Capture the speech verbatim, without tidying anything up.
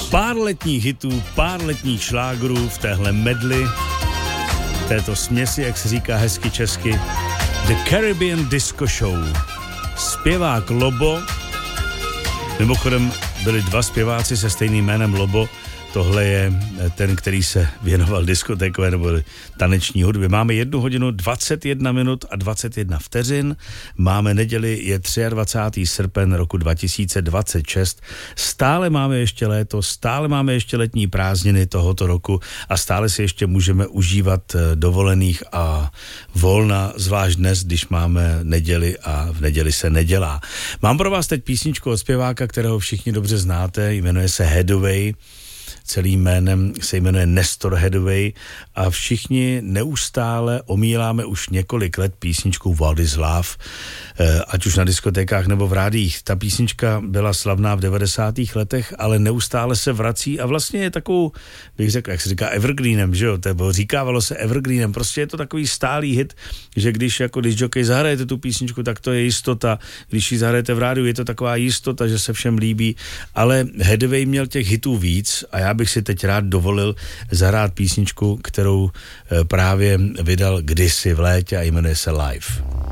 Pár letních hitů, pár letních šlágrů v téhle medli, této směsi, jak se říká hezky česky, The Caribbean Disco Show. Zpěvák Lobo, mimochodem byli dva zpěváci se stejným jménem Lobo, tohle je ten, který se věnoval diskotékové nebo taneční hudbě. Máme jednu hodinu, dvacet jedna minut a dvacet jedna vteřin. Máme neděli, je dvacátého třetího srpen roku dva tisíce dvacet šest. Stále máme ještě léto, stále máme ještě letní prázdniny tohoto roku a stále si ještě můžeme užívat dovolených a volna, zvlášť dnes, když máme neděli a v neděli se nedělá. Mám pro vás teď písničku od zpěváka, kterého všichni dobře znáte, jmenuje se Hathaway. Celým jménem se jmenuje Nestor Hathaway a všichni neustále omíláme už několik let písničku What is Love, ať už na diskotékách nebo v rádiích. Ta písnička byla slavná v devadesátých letech, ale neustále se vrací a vlastně je takovou, bych řekl, jak se říká, evergreenem, že jo, nebo říkávalo se evergreenem, prostě je to takový stálý hit, že když jako když jockey zahrajete tu písničku, tak to je jistota, když ji zahrajete v rádiu, je to taková jistota, že se všem líbí, ale Hathaway měl těch hitů víc a já bych si teď rád dovolil zahrát písničku, kterou právě vydal kdysi v létě a jmenuje se Live.